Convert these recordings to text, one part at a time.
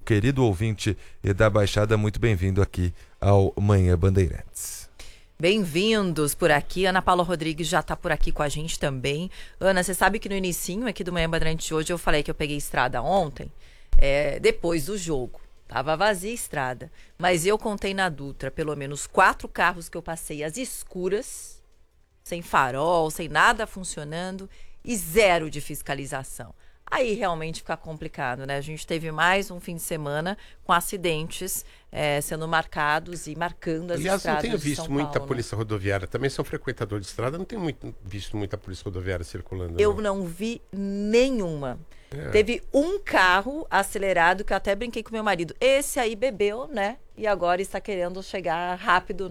querido ouvinte da Baixada, muito bem-vindo aqui ao Manhã Bandeirantes. Bem-vindos por aqui. Ana Paula Rodrigues já está por aqui com a gente também. Ana, você sabe que no inicinho aqui do Manhã Bandeirantes de hoje eu falei que eu peguei estrada ontem, depois do jogo. Tava vazia a estrada. Mas eu contei na Dutra pelo menos 4 carros que eu passei às escuras, sem farol, sem nada funcionando e 0 de fiscalização. Aí realmente fica complicado, né? A gente teve mais um fim de semana com acidentes sendo marcados e marcando as estradas de São Paulo. Aliás, não tenho visto muita polícia rodoviária. Também sou frequentador de estrada, não tenho visto muita polícia rodoviária circulando. Eu não vi nenhuma. Teve um carro acelerado que eu até brinquei com meu marido. Esse aí bebeu, né? E agora está querendo chegar rápido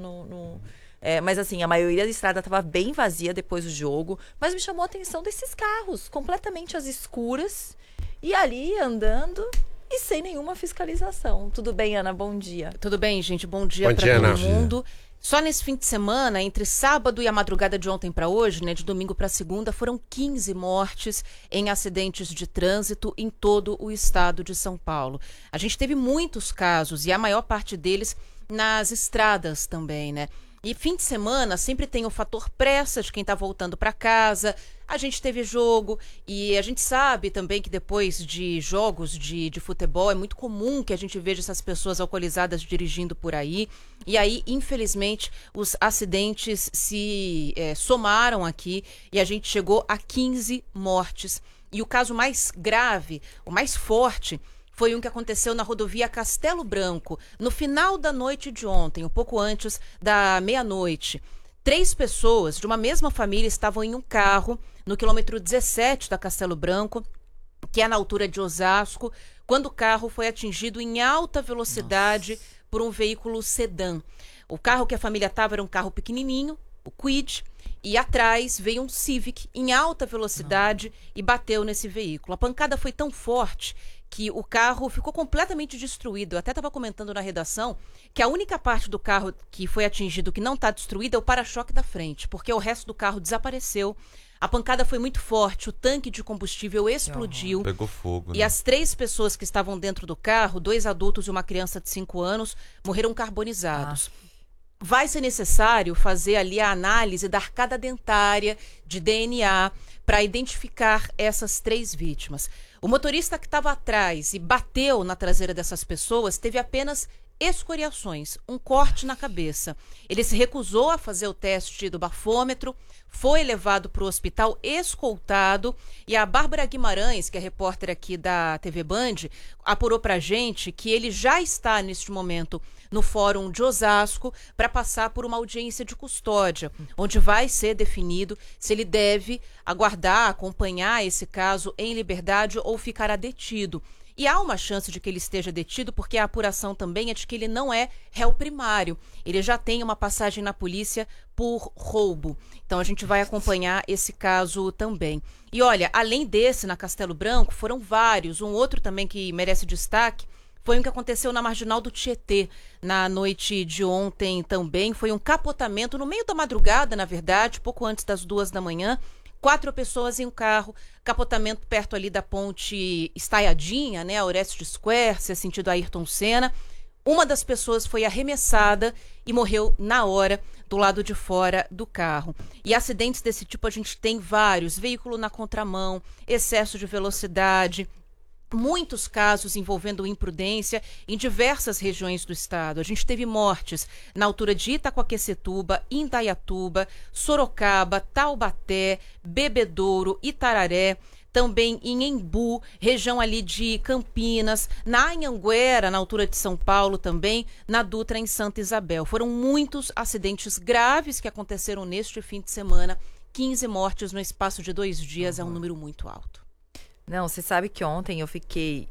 mas assim, a maioria da estrada estava bem vazia depois do jogo. Mas me chamou a atenção desses carros, completamente às escuras. E ali andando e sem nenhuma fiscalização. Tudo bem, Ana? Bom dia. Tudo bem, gente. Bom dia para todo mundo. Só nesse fim de semana, entre sábado e a madrugada de ontem para hoje, né, de domingo para segunda, foram 15 mortes em acidentes de trânsito em todo o estado de São Paulo. A gente teve muitos casos e a maior parte deles nas estradas também, né? E fim de semana sempre tem o fator pressa de quem está voltando para casa. A gente teve jogo e a gente sabe também que depois de jogos de futebol é muito comum que a gente veja essas pessoas alcoolizadas dirigindo por aí. E aí, infelizmente, os acidentes se somaram aqui e a gente chegou a 15 mortes. E o caso mais grave, o mais forte, foi um que aconteceu na rodovia Castelo Branco, no final da noite de ontem, um pouco antes da meia-noite. 3 pessoas de uma mesma família estavam em um carro no quilômetro 17 da Castelo Branco, que é na altura de Osasco, quando o carro foi atingido em alta velocidade por um veículo sedã. O carro que a família estava era um carro pequenininho, o Kwid, e atrás veio um Civic em alta velocidade e bateu nesse veículo. A pancada foi tão forte que o carro ficou completamente destruído. Eu até estava comentando na redação que a única parte do carro que foi atingido que não está destruída é o para-choque da frente, porque o resto do carro desapareceu. A pancada foi muito forte, o tanque de combustível explodiu. Pegou fogo, né? E as 3 pessoas que estavam dentro do carro, 2 adultos e uma criança de 5 anos, morreram carbonizados. Vai ser necessário fazer ali a análise da arcada dentária, de DNA, para identificar essas 3 vítimas. O motorista que estava atrás e bateu na traseira dessas pessoas teve apenas escoriações, um corte na cabeça. Ele se recusou a fazer o teste do bafômetro, foi levado para o hospital escoltado e a Bárbara Guimarães, que é repórter aqui da TV Band, apurou para a gente que ele já está neste momento no Fórum de Osasco para passar por uma audiência de custódia, onde vai ser definido se ele deve aguardar, acompanhar esse caso em liberdade ou ficará detido. E há uma chance de que ele esteja detido, porque a apuração também é de que ele não é réu primário. Ele já tem uma passagem na polícia por roubo. Então a gente vai acompanhar esse caso também. E olha, além desse na Castelo Branco, foram vários. Um outro também que merece destaque foi um que aconteceu na Marginal do Tietê, na noite de ontem também. Foi um capotamento no meio da madrugada, na verdade, pouco antes das 2 da manhã. 4 pessoas em um carro, capotamento perto ali da ponte Estaiadinha, né, a Orestes Square, sentido Ayrton Senna. Uma das pessoas foi arremessada e morreu na hora do lado de fora do carro. E acidentes desse tipo a gente tem vários, veículo na contramão, excesso de velocidade, muitos casos envolvendo imprudência em diversas regiões do estado. A gente teve mortes na altura de Itaquaquecetuba, Indaiatuba, Sorocaba, Taubaté, Bebedouro, Itararé, também em Embu, região ali de Campinas, na Anhanguera, na altura de São Paulo também, na Dutra, em Santa Isabel. Foram muitos acidentes graves que aconteceram neste fim de semana. 15 mortes no espaço de 2 dias é um número muito alto. Não, você sabe que ontem eu fiquei...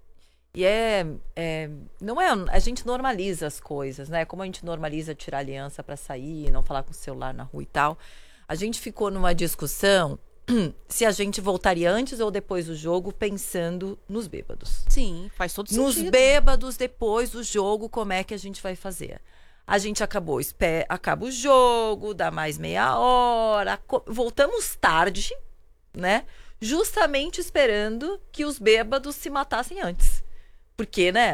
não é... A gente normaliza as coisas, né? Como a gente normaliza tirar aliança para sair, não falar com o celular na rua e tal. A gente ficou numa discussão se a gente voltaria antes ou depois do jogo pensando nos bêbados. Sim, faz todo sentido. Nos bêbados, depois do jogo, como é que a gente vai fazer? A gente acaba o jogo, dá mais meia hora, voltamos tarde, né? Justamente esperando que os bêbados se matassem antes. Porque, né?